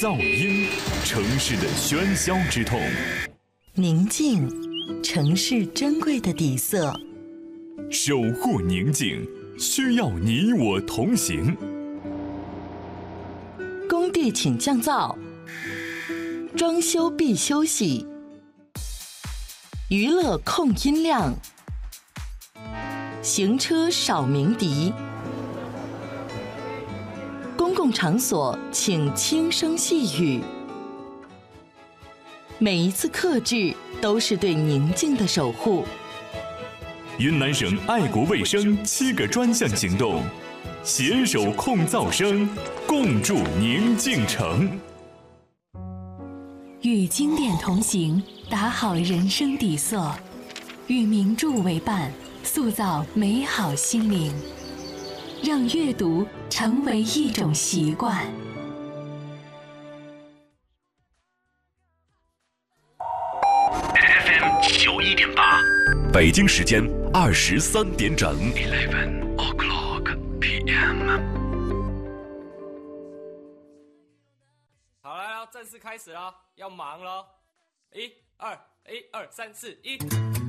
噪音，城市的喧嚣之痛； 宁静，城市珍贵的底色。 守护宁静，需要你我同行。 工地请降噪，装修必休息，娱乐控音量，行车少鸣笛。公共场所请轻声细语，每一次克制都是对宁静的守护。 云南省爱国卫生7个专项行动，携手控噪声，共筑宁静城。 与经典同行，打好人生底色；与名著为伴，塑造美好心灵。让阅读成为一种习惯。 FM 91.8，北京时间23点整。11 o'clock PM。 好，来了，正式开始了，要忙了。1、2、1、2、3、4、1。